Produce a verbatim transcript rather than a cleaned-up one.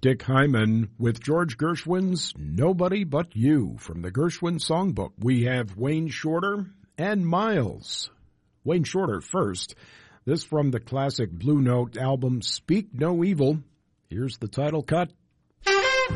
Dick Hyman with George Gershwin's Nobody But You from the Gershwin Songbook. We have Wayne Shorter and Miles. Wayne Shorter first. This from the classic Blue Note album, Speak No Evil. Here's the title cut.